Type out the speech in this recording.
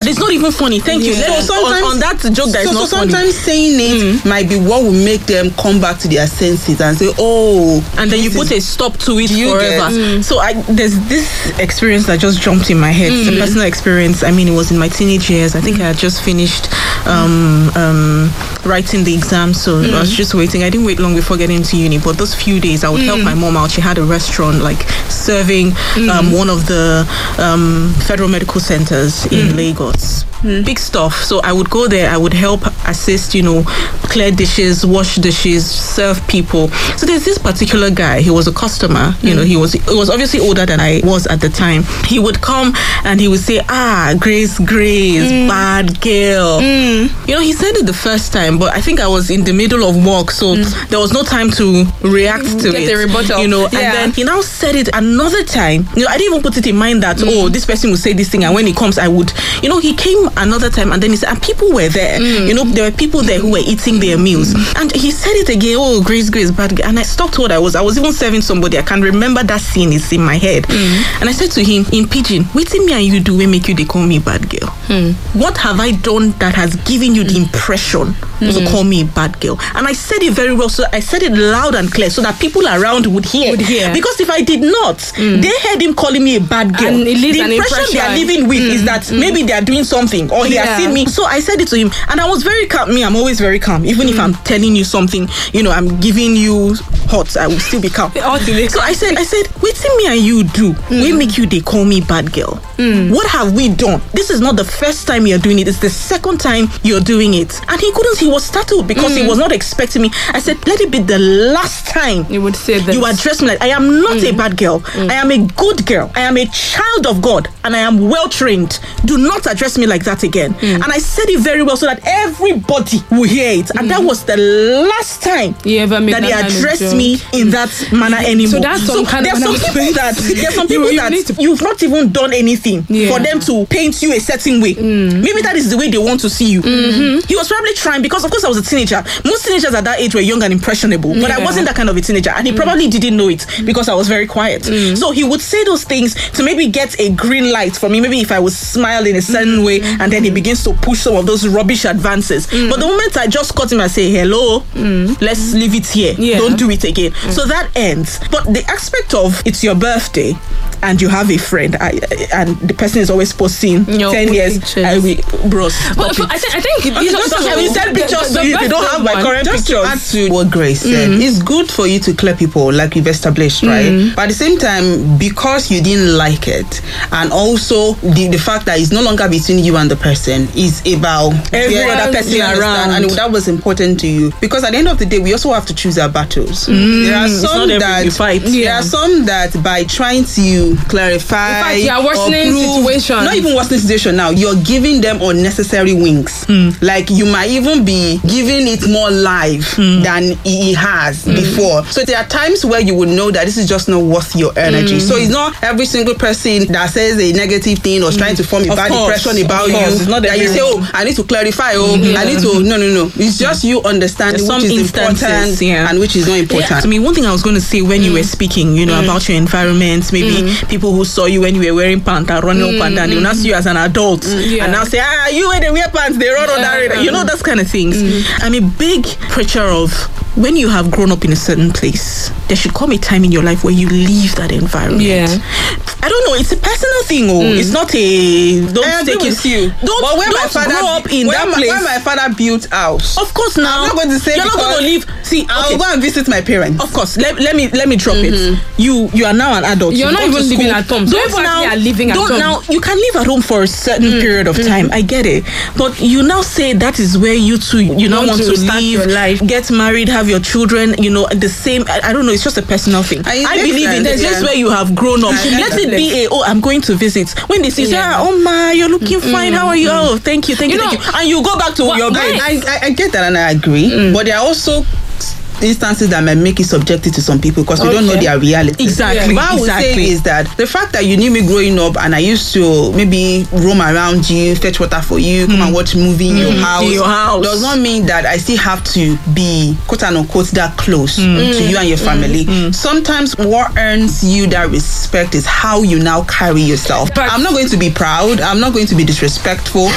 It's not even funny. Thank you. So sometimes on that joke that is not funny. Sometimes saying it might be what will make them come back to their senses and say, oh, and then you put a stop to it you forever. So there's this experience that just jumped in my head. It's a personal experience. I mean, it was in my teenage years. I think I had just finished writing the exam, so I was just waiting. I didn't wait long before getting into uni, but those few days I would help my mom out. She had a restaurant, like serving one of the federal medical centers in Lagos. Big stuff. So I would go there, I would help assist, clear dishes, wash dishes, serve people. So there's this particular guy, he was a customer, he was obviously older than I was at the time. He would come and he would say, Grace, bad girl. He said it the first time, but I think I was in the middle of work, so there was no time to react to it. A rebuttal. And then he now said it another time. I didn't even put it in mind that, this person would say this thing, and when he comes, I would, he came another time, and then he said, and people were there. There were people there who were eating their meals. And he said it again, Grace, bad girl. And I stopped what I was even serving somebody. I can remember that scene is in my head. And I said to him in pidgin, waiting me and you do, we make you, they call me bad girl. What have I done that has given you the impression to call me a bad girl? And I said it very well, so I said it loud and clear so that people around would hear. Because if I did not, they heard him calling me a bad girl. And the impression they are living with is that maybe they are doing something, or he has seen me. So I said it to him, and I was very calm. I'm always very calm. Even if I'm telling you something, I'm giving you hot, I will still be calm. So I said, waiting me and you do, we make you, they call me bad girl. What have we done? This is not the first time you're doing it, it's the second time you're doing it. And he was startled because he was not expecting me. I said, let it be the last time you would say that you address me like, I am not a bad girl. I am a good girl. I am a child of God, and I am well trained. Do not address me like that again. And I said it very well so that everybody will hear it. And that was the last time that he addressed me in that manner anymore. So that's some kind there's of some people that you've not even done anything for them to paint you a certain way. Maybe that is the way they want to see you. He was probably trying, because of course I was a teenager. Most teenagers at that age were young and impressionable, but I wasn't that kind of a teenager, and he probably didn't know it because I was very quiet. So he would say those things to maybe get a green light for me, maybe if I would smile in a certain way, and then he begins to push some of those rubbish advances. But the moment I just cut him and say, hello, let's leave it here, don't do it again. So that ends. But the aspect of it's your birthday and you have a friend, and the person is always posting 10 years, bros. But I think I will send pictures to you if you don't have my current pictures. To add to what Grace said, it's good for you to clear people, like we've established, right? But at the same time, because you didn't like it, and also the fact that it's no longer between you and the person, is about every other person around, and that was important to you. Because at the end of the day, we also have to choose our battles. There are some that by trying to clarify, in fact, you are worsening situation. Not even worsening situation now, you're giving them unnecessary wings. Like you might even be giving it more life than it has before. So there are times where you would know that this is just not worth your energy. So it's not every single person that says a negative thing or is trying to form a bad impression about you. It's not that you say, I need to clarify, I need to, no. It's just you understanding which is important and which is not important. I mean, one thing I was going to say when you were speaking, about your environment, maybe people who saw you when you were wearing pants and running up and down, they will not see you as an adult and now say, you when they wear pants, they run on that, those kind of things. I'm a big preacher of, when you have grown up in a certain place, there should come a time in your life where you leave that environment. I don't know, it's a personal thing. It's not a don't take it. Don't grow up in that place. When my father built house, of course, now I'm not going to say you're not going to leave. See, I'll go and visit my parents. Of course, let me drop it. You are now an adult. You're not even living at home. Now you can live at home for a certain period of time. I get it, but you now say that is where you two now want to start your life, get married, have your children. The same. I don't know. It's just a personal thing. I believe in this place where you have grown up. Let it be I'm going to visit. When they say, you're looking fine. How are you? Oh, thank you. And you go back to your bed. I get that and I agree. But there are also instances that might make it subjective to some people because we don't know their reality. Exactly. What I would say is that the fact that you knew me growing up and I used to maybe roam around you, fetch water for you, come and watch movie in your house, does not mean that I still have to be quote unquote that close to you and your family. Sometimes what earns you that respect is how you now carry yourself. I'm not going to be proud. I'm not going to be disrespectful.